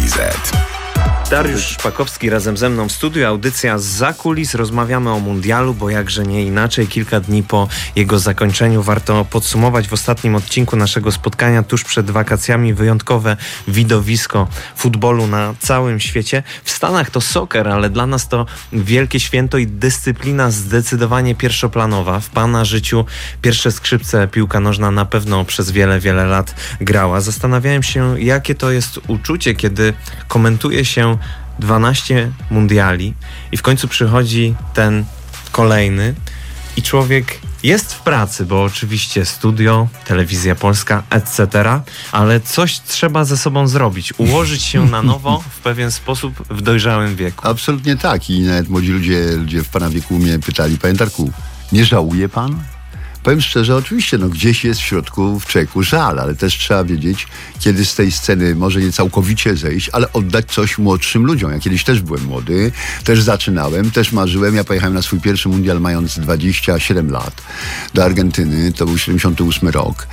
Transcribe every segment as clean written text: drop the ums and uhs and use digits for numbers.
Z. Dariusz Szpakowski razem ze mną w studiu, audycja Zza Kulis. Rozmawiamy o mundialu, bo jakże nie inaczej. Kilka dni po jego zakończeniu warto podsumować w ostatnim odcinku naszego spotkania tuż przed wakacjami wyjątkowe widowisko futbolu na całym świecie. W Stanach to soccer, ale dla nas to wielkie święto i dyscyplina zdecydowanie pierwszoplanowa. W pana życiu pierwsze skrzypce piłka nożna na pewno przez wiele, wiele lat grała. Zastanawiałem się, jakie to jest uczucie, kiedy komentuje się 12 mundiali i w końcu przychodzi ten kolejny i człowiek jest w pracy, bo oczywiście studio, telewizja polska, etc., ale coś trzeba ze sobą zrobić, ułożyć się na nowo w pewien sposób w dojrzałym wieku. Absolutnie tak i nawet młodzi ludzie w pana wieku mnie pytali: panie Darku, nie żałuje pan? Powiem szczerze, oczywiście, gdzieś jest w środku w człowieku żal, ale też trzeba wiedzieć, kiedy z tej sceny może nie całkowicie zejść, ale oddać coś młodszym ludziom. Ja kiedyś też byłem młody, też zaczynałem, też marzyłem. Ja pojechałem na swój pierwszy mundial mając 27 lat do Argentyny, to był 78 rok.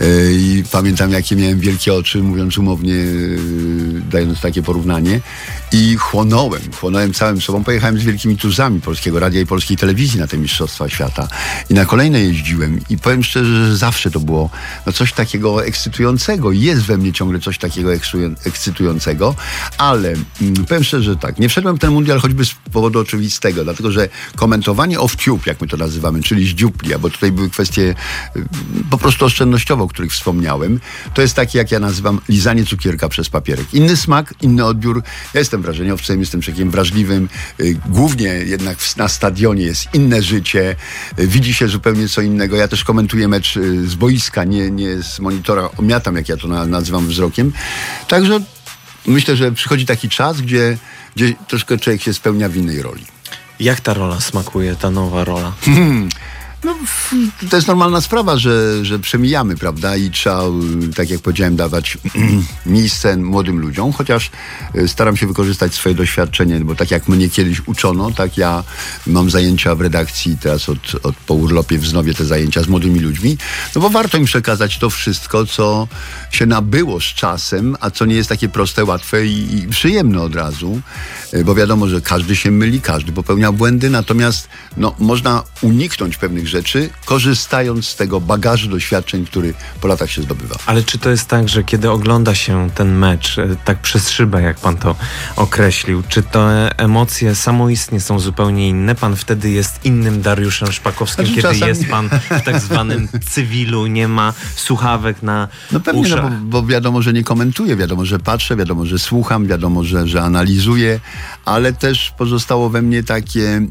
I pamiętam, jakie miałem wielkie oczy, mówiąc umownie, dając takie porównanie. I chłonąłem całym sobą. Pojechałem z wielkimi tuzami Polskiego Radia i Polskiej Telewizji na te Mistrzostwa Świata. I na kolejne jeździłem. I powiem szczerze, że zawsze to było coś takiego ekscytującego. Jest we mnie ciągle coś takiego ekscytującego, ale powiem szczerze, że tak, nie wszedłem w ten mundial choćby z powodu oczywistego, dlatego że komentowanie off-tube, jak my to nazywamy, czyli z dziupli, bo tutaj były kwestie po prostu oszczędnościowe, o których wspomniałem, to jest takie, jak ja nazywam, lizanie cukierka przez papierek. Inny smak, inny odbiór. Ja jestem wrażeniowcem, jestem człowiekiem wrażliwym. Głównie jednak na stadionie jest inne życie. Widzi się zupełnie co innego. Ja też komentuję mecz z boiska, nie z monitora. Omiatam, jak ja to nazywam, wzrokiem. Także myślę, że przychodzi taki czas, gdzie troszkę człowiek się spełnia w innej roli. Jak ta rola smakuje, ta nowa rola? To jest normalna sprawa, że przemijamy, prawda? I trzeba, tak jak powiedziałem, dawać miejsce młodym ludziom, chociaż staram się wykorzystać swoje doświadczenie, bo tak jak mnie kiedyś uczono, tak ja mam zajęcia w redakcji, teraz po urlopie wznowię te zajęcia z młodymi ludźmi, bo warto im przekazać to wszystko, co się nabyło z czasem, a co nie jest takie proste, łatwe i przyjemne od razu, bo wiadomo, że każdy się myli, każdy popełnia błędy, natomiast można uniknąć pewnych rzeczy, korzystając z tego bagażu doświadczeń, który po latach się zdobywa. Ale czy to jest tak, że kiedy ogląda się ten mecz tak przez szybę, jak pan to określił, czy te emocje samoistnie są zupełnie inne? Pan wtedy jest innym Dariuszem Szpakowskim, kiedy czasami jest pan w tak zwanym cywilu, nie ma słuchawek na pewnie, uszach. Bo wiadomo, że nie komentuję, wiadomo, że patrzę, wiadomo, że słucham, wiadomo, że analizuję, ale też pozostało we mnie takie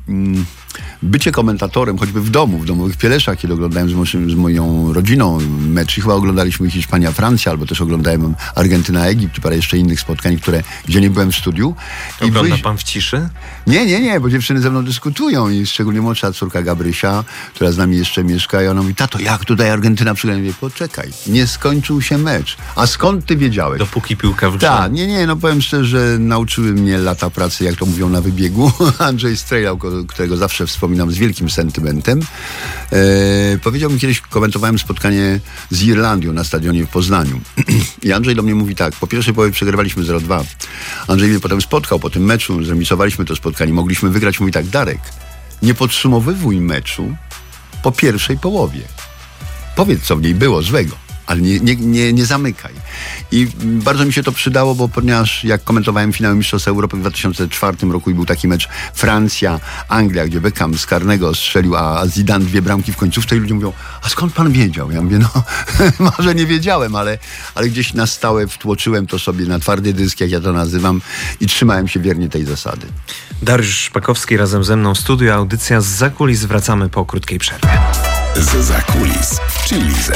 bycie komentatorem, choćby w domowych Pieleszach, kiedy oglądałem z moją rodziną mecz i chyba oglądaliśmy Hiszpania-Francja, albo też oglądałem Argentyna-Egipt i parę jeszcze innych spotkań, gdzie nie byłem w studiu. Ogląda pan w ciszy? Nie, bo dziewczyny ze mną dyskutują i szczególnie młodsza córka Gabrysia, która z nami jeszcze mieszka, i ona mówi: tato, jak tutaj Argentyna przegrała? Ja mówię: poczekaj, nie skończył się mecz. A skąd ty wiedziałeś? Dopóki piłka wróciła. Tak, powiem szczerze, że nauczyły mnie lata pracy, jak to mówią na wybiegu. Andrzej Strejlał, którego zawsze wspominam z wielkim sentymentem, powiedział mi kiedyś, komentowałem spotkanie z Irlandią na stadionie w Poznaniu. I Andrzej do mnie mówi tak: po pierwszej połowie przegrywaliśmy 0-2. Andrzej mnie potem spotkał po tym meczu, zremisowaliśmy to spotkanie, mogliśmy wygrać. Mówi tak: Darek, nie podsumowywuj meczu po pierwszej połowie. Powiedz, co w niej było złego, ale nie zamykaj. I bardzo mi się to przydało, bo ponieważ jak komentowałem finały Mistrzostw Europy w 2004 roku i był taki mecz Francja-Anglia, gdzie Beckham z karnego strzelił, a Zidane 2 bramki w końcówce, i ludzie mówią: a skąd pan wiedział? Ja mówię: może nie wiedziałem, ale gdzieś na stałe wtłoczyłem to sobie na twardy dysk, jak ja to nazywam, i trzymałem się wiernie tej zasady. Dariusz Szpakowski razem ze mną w studiu, audycja Zza Kulis. Wracamy po krótkiej przerwie. Zza Kulis w Chili Z.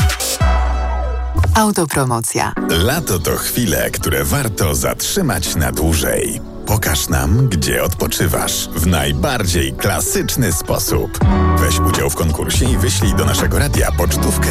Autopromocja. Lato to chwile, które warto zatrzymać na dłużej. Pokaż nam, gdzie odpoczywasz w najbardziej klasyczny sposób. Weź udział w konkursie i wyślij do naszego radia pocztówkę